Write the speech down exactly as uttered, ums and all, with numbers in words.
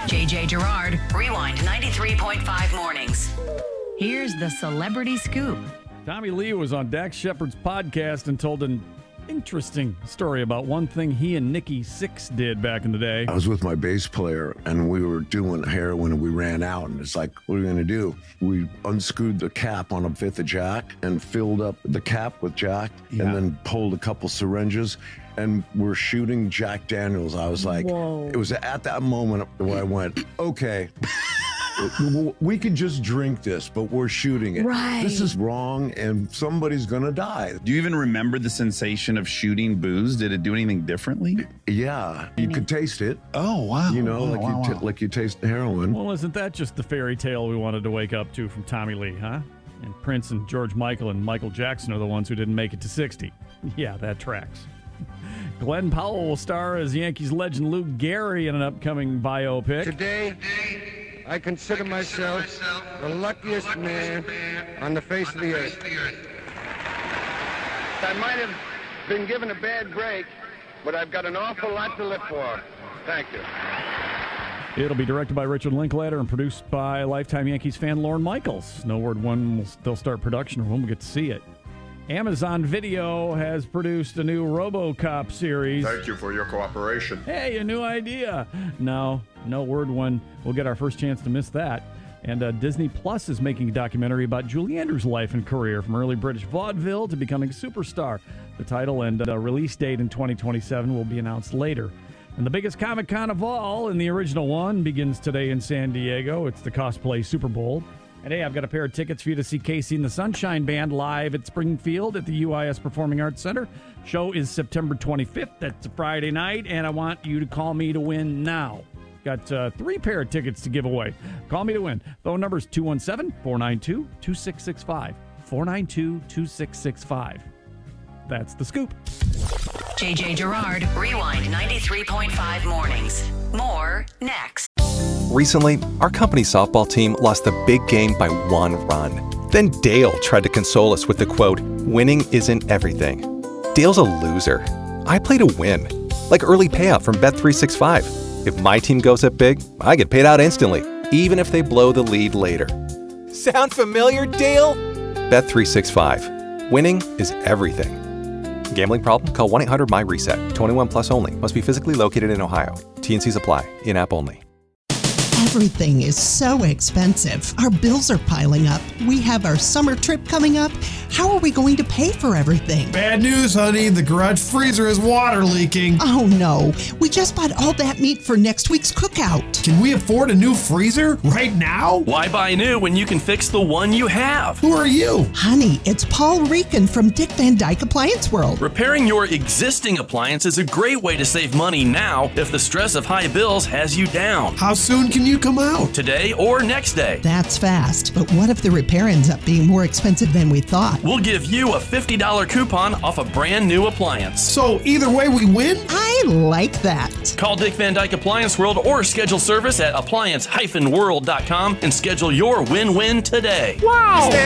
J J Gerard, Rewind ninety-three point five mornings. Here's the celebrity scoop. Tommy Lee was on Dax Shepard's podcast and told an interesting story about one thing he and Nikki Sixx did back in the day. I was with my bass player, and we were doing heroin, and we ran out, and it's like, what are we going to do? We unscrewed the cap on a fifth of Jack and filled up the cap with Jack, yeah. and then pulled a couple syringes, and we're shooting Jack Daniels. I was like, Whoa. It was at that moment where I went, okay. We could just drink this, but we're shooting it. Right. This is wrong, and somebody's gonna die. Do you even remember the sensation of shooting booze? Did it do anything differently? Yeah, you could taste it. Oh, wow. You know, wow, like, wow, you wow. t- like you taste heroin. Well, isn't that just the fairy tale we wanted to wake up to from Tommy Lee, huh? And Prince and George Michael and Michael Jackson are the ones who didn't make it to sixty. Yeah, that tracks. Glenn Powell will star as Yankees legend Lou Gehrig in an upcoming biopic. Today, I consider myself the luckiest man on the face of the earth. I might have been given a bad break, but I've got an awful lot to live for. Thank you. It'll be directed by Richard Linklater and produced by lifetime Yankees fan Lorne Michaels. No word when will they'll start production or when we'll get to see it. Amazon Video has produced a new RoboCop series. Thank you for your cooperation. Hey, a new idea. No, no word when we'll get our first chance to miss that. And uh, Disney Plus is making a documentary about Julie Andrews' life and career, from early British vaudeville to becoming a superstar. The title and uh, release date in twenty twenty-seven will be announced later. And the biggest Comic-Con of all, and the original one, begins today in San Diego. It's the Cosplay Super Bowl. And hey, I've got a pair of tickets for you to see Casey and the Sunshine Band live at Springfield at the U I S Performing Arts Center. Show is September twenty-fifth. That's a Friday night, and I want you to call me to win now. Got uh, three pair of tickets to give away. Call me to win. Phone number is two one seven, four nine two, two six six five. four nine two, two six six five. That's the scoop. J J Gerard, Rewind ninety-three point five mornings. More next. Recently, our company softball team lost the big game by one run. Then Dale tried to console us with the quote, "Winning isn't everything." Dale's a loser. I play to win, like early payout from Bet three sixty-five. If my team goes up big, I get paid out instantly, even if they blow the lead later. Sound familiar, Dale? Bet three sixty-five. Winning is everything. Gambling problem? Call one eight hundred M Y reset. twenty-one plus only. Must be physically located in Ohio. T and Cs apply. In-app only. Everything is so expensive. Our bills are piling up. We have our summer trip coming up. How are we going to pay for everything? Bad news, honey. The garage freezer is water leaking. Oh, no. We just bought all that meat for next week's cookout. Can we afford a new freezer right now? Why buy new when you can fix the one you have? Who are you? Honey, it's Paul Rican from Dick Van Dyke Appliance World. Repairing your existing appliance is a great way to save money now if the stress of high bills has you down. How soon can you come out? Today or next day. That's fast. But what if the repair ends up being more expensive than we thought? We'll give you a fifty dollars coupon off a brand new appliance. So either way we win? I like that. Call Dick Van Dyke Appliance World or schedule service at appliance dash world dot com and schedule your win-win today. Wow!